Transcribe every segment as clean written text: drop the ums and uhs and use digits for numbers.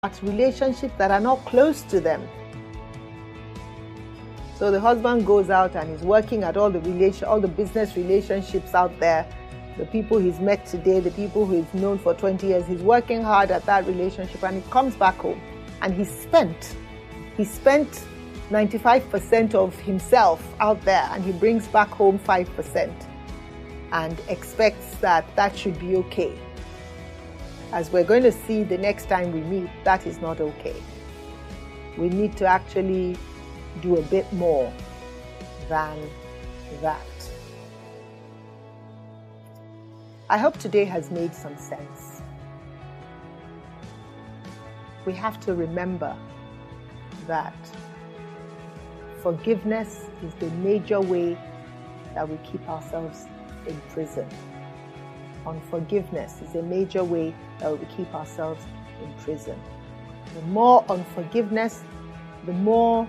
relationships that are not close to them. So the husband goes out and is working at all the business relationships out there, the people he's met today, the people who he's known for 20 years. He's working hard at that relationship, and he comes back home and he spent 95% of himself out there, and he brings back home 5% and expects that should be okay. As we're going to see the next time we meet, that is not okay. We need to actually do a bit more than that. I hope today has made some sense. We have to remember that forgiveness is the major way that we keep ourselves in prison. Unforgiveness is a major way that we keep ourselves in prison. The more unforgiveness, the more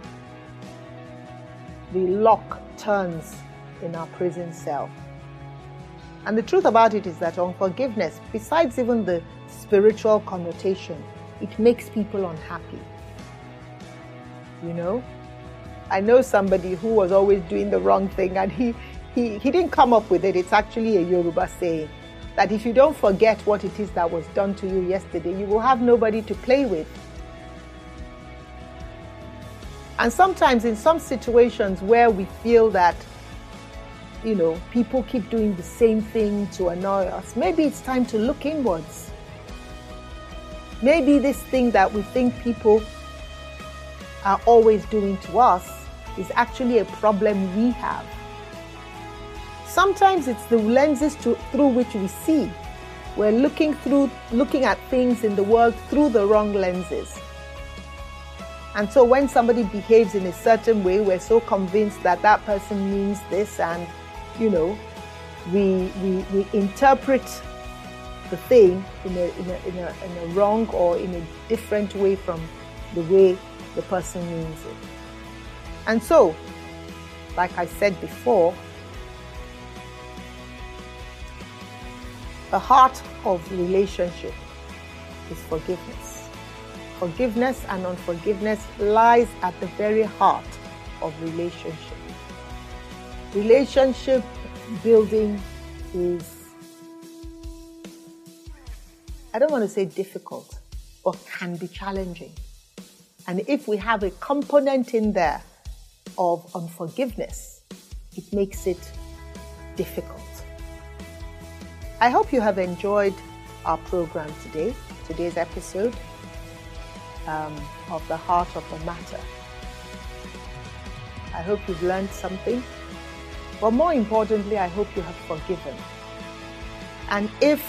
the lock turns in our prison cell. And the truth about it is that unforgiveness, besides even the spiritual connotation, it makes people unhappy. You know? I know somebody who was always doing the wrong thing, and he didn't come up with it. It's actually a Yoruba saying that if you don't forget what it is that was done to you yesterday, you will have nobody to play with. And sometimes in some situations where we feel that, people keep doing the same thing to annoy us, maybe it's time to look inwards. Maybe this thing that we think people are always doing to us is actually a problem we have. Sometimes it's the lenses through which we see. We're looking at things in the world through the wrong lenses. And so when somebody behaves in a certain way, we're so convinced that that person means this, and we interpret the thing in a wrong or in a different way from the way the person means it. And so, like I said before, the heart of relationship is forgiveness. Forgiveness and unforgiveness lies at the very heart of relationship. Relationship building is, I don't want to say difficult, but can be challenging. And if we have a component in there of unforgiveness, it makes it difficult. I hope you have enjoyed our program today, today's episode of The Heart of the Matter. I hope you've learned something, but more importantly, I hope you have forgiven. And if,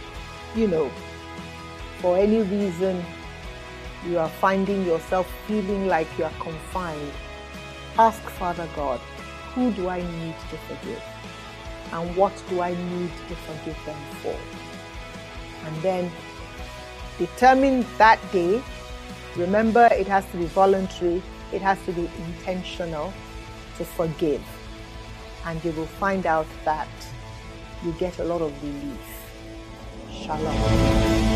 for any reason you are finding yourself feeling like you are confined, ask Father God, who do I need to forgive? And what do I need to forgive them for? And then determine that day. Remember, it has to be voluntary. It has to be intentional to forgive. And you will find out that you get a lot of relief. Shalom.